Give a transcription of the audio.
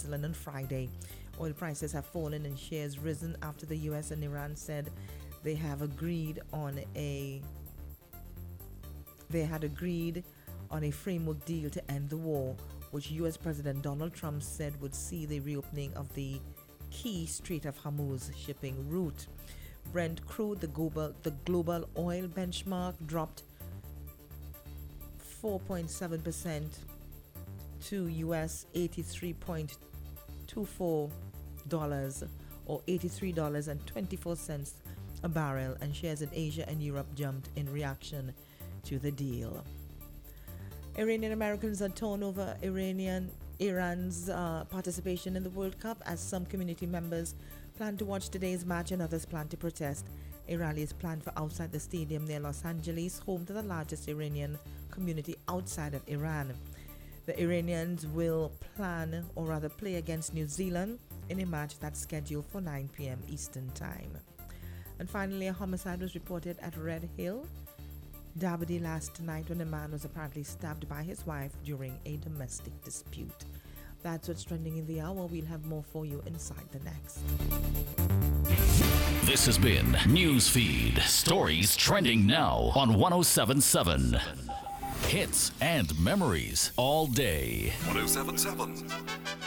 Switzerland on Friday. Oil prices have fallen and shares risen after the US and Iran said they had agreed on a framework deal to end the war, which US President Donald Trump said would see the reopening of the key Strait of Hormuz shipping route. Brent crude, the global oil benchmark, dropped 4.7% to US $83.24 or $83.24 a barrel, and shares in Asia and Europe jumped in reaction to the deal. Iranian Americans are torn over Iran's participation in the World Cup, as some community members plan to watch today's match and others plan to protest. A rally is planned for outside the stadium near Los Angeles, home to the largest Iranian community outside of Iran. The Iranians will play against New Zealand in a match that's scheduled for 9 p.m. Eastern Time. And finally, a homicide was reported at Red Hill, Dabadi last night when a man was apparently stabbed by his wife during a domestic dispute. That's what's trending in the hour. We'll have more for you inside the next. This has been Newsfeed, stories trending now on 107.7. Hits and memories all day. 107.7.